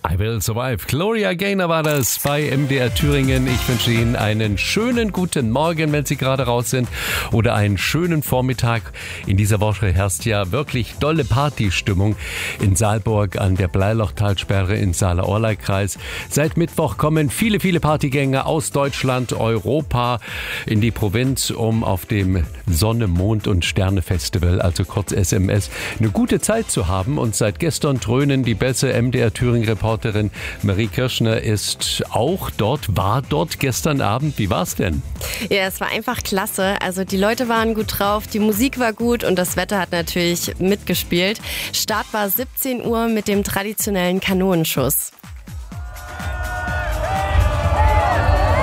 I Will Survive. Gloria Gaynor war das bei MDR Thüringen. Ich wünsche Ihnen einen schönen guten Morgen, wenn Sie gerade raus sind, oder einen schönen Vormittag. In dieser Woche herrscht ja wirklich dolle Partystimmung in Saalburg an der Bleilochtalsperre im Saale-Orla-Kreis. Seit Mittwoch kommen viele Partygänger aus Deutschland, Europa in die Provinz, um auf dem Sonne, Mond und Sterne Festival, also kurz SMS, eine gute Zeit zu haben. Und seit gestern dröhnen die Bässe. MDR Thüringen Reporterin Marie Kirschner ist auch dort, war dort gestern Abend. Wie war's denn? Ja, es war einfach klasse. Also die Leute waren gut drauf, die Musik war gut und das Wetter hat natürlich mitgespielt. Start war 17 Uhr mit dem traditionellen Kanonenschuss.